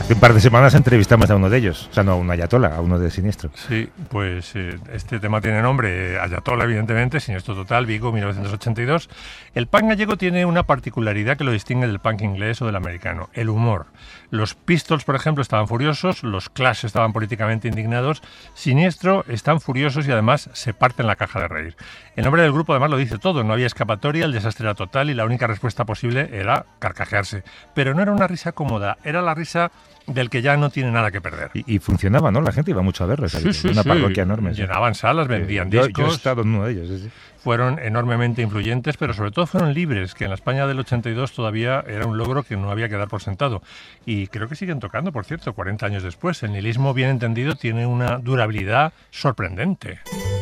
Hace un par de semanas entrevistamos a uno de ellos, o sea, no a un ayatolá, a uno de Siniestro. Sí, pues este tema tiene nombre, ayatolá, evidentemente, Siniestro Total, Vigo, 1982. El punk gallego tiene una particularidad que lo distingue del punk inglés o del americano, el humor. Los Pistols, por ejemplo, estaban furiosos, los Clash estaban políticamente indignados, Siniestro están furiosos y además se parten la caja de reír. El nombre del grupo además lo dice todo, no había escapatoria, el desastre era total y la única respuesta posible era carcajearse. Pero no era una risa cómoda, era la risa del que ya no tiene nada que perder. Y funcionaba, ¿no? La gente iba mucho a verlos. Sí, Una parroquia enorme. Llenaban salas, vendían Yo discos. he estado en uno de ellos. Sí. Fueron enormemente influyentes, pero sobre todo fueron libres, que en la España del 82 todavía era un logro que no había que dar por sentado. Y creo que siguen tocando, por cierto, 40 años después. El nihilismo bien entendido tiene una durabilidad sorprendente.